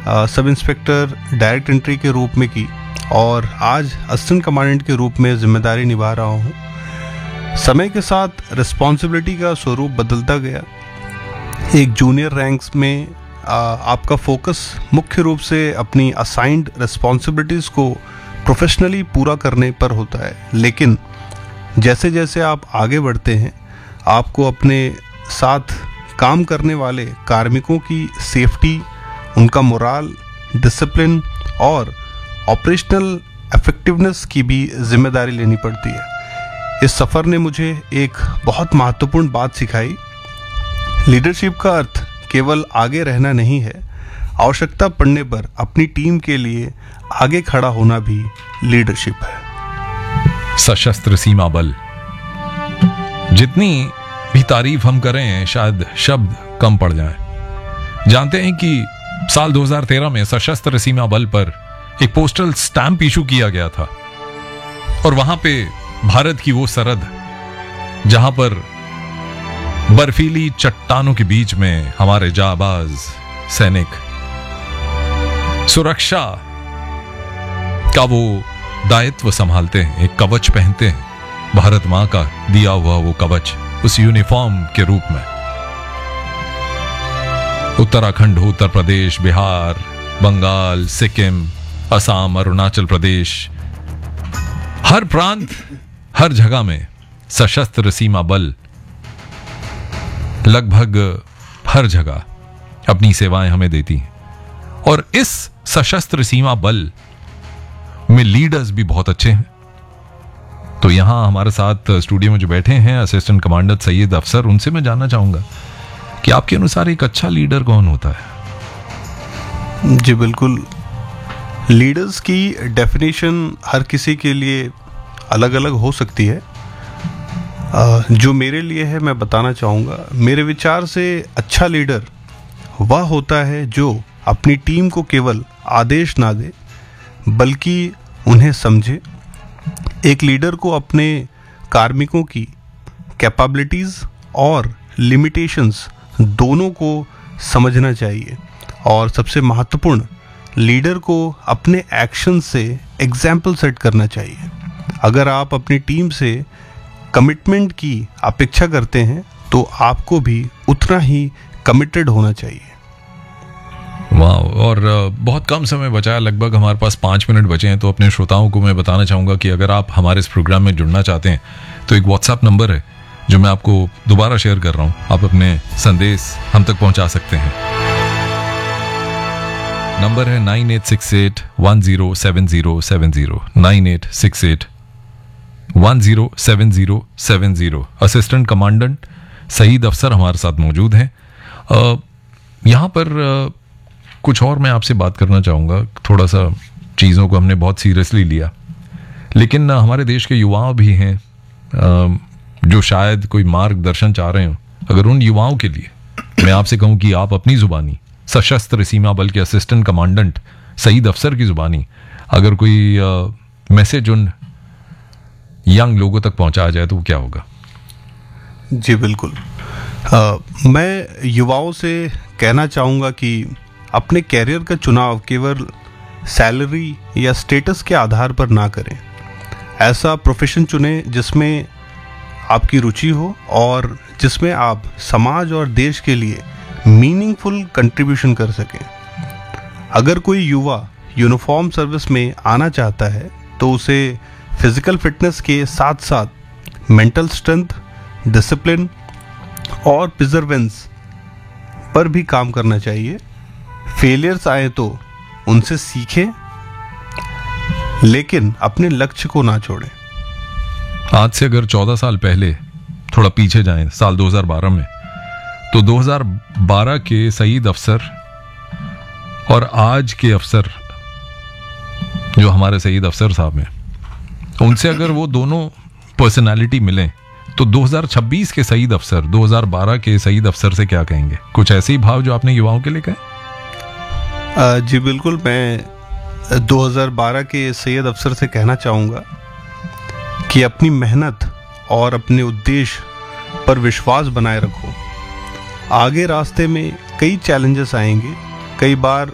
Sub inspector direct entry के रूप में की और आज असिस्टेंट कमांडेंट के रूप में जिम्मेदारी निभा रहा हूँ। समय के साथ रिस्पॉन्सिबिलिटी का स्वरूप बदलता गया। एक जूनियर रैंक्स में आपका फोकस मुख्य रूप से अपनी असाइंड रिस्पॉन्सिबिलिटीज़ को प्रोफेशनली पूरा करने पर होता है, लेकिन जैसे जैसे आप आगे बढ़ते हैं आपको अपने साथ काम करने वाले कार्मिकों की सेफ्टी, उनका मोराल, डिसिप्लिन और ऑपरेशनल इफेक्टिवनेस की भी जिम्मेदारी लेनी पड़ती है। इस सफ़र ने मुझे एक बहुत महत्वपूर्ण बात सिखाई। लीडरशिप का अर्थ केवल आगे रहना नहीं है, आवश्यकता पड़ने पर अपनी टीम के लिए आगे खड़ा होना भी लीडरशिप है। सशस्त्र सीमा बल, जितनी भी तारीफ हम करें शायद शब्द कम पड़ जाएं। जानते हैं कि साल 2013 में सशस्त्र सीमा बल पर एक पोस्टल स्टैंप इशू किया गया था और वहां पे भारत की वो सरहद जहां पर बर्फीली चट्टानों के बीच में हमारे जाबाज सैनिक सुरक्षा का वो दायित्व संभालते हैं, एक कवच पहनते हैं, भारत मां का दिया हुआ वो कवच उस यूनिफॉर्म के रूप में। उत्तराखंड हो, उत्तर प्रदेश, बिहार, बंगाल, सिक्किम, असम, अरुणाचल प्रदेश, हर प्रांत, हर जगह में सशस्त्र सीमा बल लगभग हर जगह अपनी सेवाएं हमें देती हैं। और इस सशस्त्र सीमा बल में लीडर्स भी बहुत अच्छे हैं। तो यहां हमारे साथ स्टूडियो में जो बैठे हैं असिस्टेंट कमांडर सैयद अफसर, उनसे मैं जानना चाहूंगा कि आपके अनुसार एक अच्छा लीडर कौन होता है? जी बिल्कुल, लीडर्स की डेफिनेशन हर किसी के लिए अलग अलग हो सकती है। जो मेरे लिए है मैं बताना चाहूँगा। मेरे विचार से अच्छा लीडर वह होता है जो अपनी टीम को केवल आदेश ना दे बल्कि उन्हें समझे। एक लीडर को अपने कार्मिकों की कैपेबिलिटीज़ और लिमिटेशंस दोनों को समझना चाहिए और सबसे महत्वपूर्ण, लीडर को अपने एक्शन से एग्जाम्पल सेट करना चाहिए। अगर आप अपनी टीम से कमिटमेंट की अपेक्षा करते हैं तो आपको भी उतना ही कमिटेड होना चाहिए। वाह, और बहुत कम समय बचा है, लगभग हमारे पास 5 मिनट बचे हैं। तो अपने श्रोताओं को मैं बताना चाहूँगा कि अगर आप हमारे इस प्रोग्राम में जुड़ना चाहते हैं तो एक व्हाट्सएप नंबर है जो मैं आपको दोबारा शेयर कर रहा हूँ। आप अपने संदेश हम तक पहुँचा सकते हैं। नंबर है 9868107070, 9868107070। असिस्टेंट कमांडेंट सईद अफसर हमारे साथ मौजूद हैं। यहाँ पर कुछ और मैं आपसे बात करना चाहूँगा। थोड़ा सा चीज़ों को हमने बहुत सीरियसली लिया, लेकिन हमारे देश के युवा भी हैं जो शायद कोई मार्गदर्शन चाह रहे हो। अगर उन युवाओं के लिए मैं आपसे कहूँ कि आप अपनी ज़ुबानी, सशस्त्र सीमा बल के असिस्टेंट कमांडेंट सईद अफसर की ज़ुबानी अगर कोई मैसेज उन यंग लोगों तक पहुंचाया जाए तो वो क्या होगा? जी बिल्कुल, मैं युवाओं से कहना चाहूँगा कि अपने कैरियर का चुनाव केवल सैलरी या स्टेटस के आधार पर ना करें। ऐसा प्रोफेशन चुनें जिसमें आपकी रुचि हो और जिसमें आप समाज और देश के लिए मीनिंगफुल कंट्रीब्यूशन कर सकें। अगर कोई युवा यूनिफॉर्म सर्विस में आना चाहता है तो उसे फिजिकल फिटनेस के साथ साथ मेंटल स्ट्रेंथ, डिसिप्लिन और प्रिजर्वेंस पर भी काम करना चाहिए। फेलियर्स आए तो उनसे सीखें, लेकिन अपने लक्ष्य को ना छोड़ें। आज से अगर 14 साल पहले थोड़ा पीछे जाएं, साल 2012 में, तो 2012 के सईद अफसर और आज के अफसर जो हमारे सईद अफसर साहब हैं, उनसे अगर वो दोनों पर्सनालिटी मिलें तो 2026 के सईद अफसर 2012 के सईद अफसर से क्या कहेंगे? कुछ ऐसे ही भाव जो आपने युवाओं के लिए कहे? जी बिल्कुल, मैं 2012 के सैयद अफसर से कहना चाहूँगा कि अपनी मेहनत और अपने उद्देश्य पर विश्वास बनाए रखो। आगे रास्ते में कई चैलेंजेस आएंगे, कई बार